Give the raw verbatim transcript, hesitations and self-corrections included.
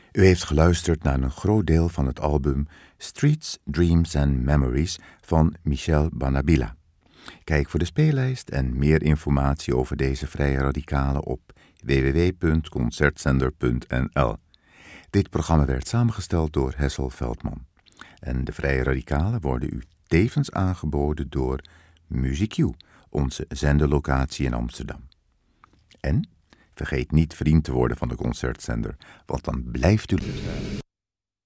U heeft geluisterd naar een groot deel van het album Streets, Dreams and Memories van Michel Banabila. Kijk voor de speellijst en meer informatie over deze vrije radicalen op w w w punt concertzender punt n l. Dit programma werd samengesteld door Hessel Veldman. En de vrije radicalen worden u tevens aangeboden door MuziekQ, onze zenderlocatie in Amsterdam. En vergeet niet vriend te worden van de Concertzender, want dan blijft u luisteren.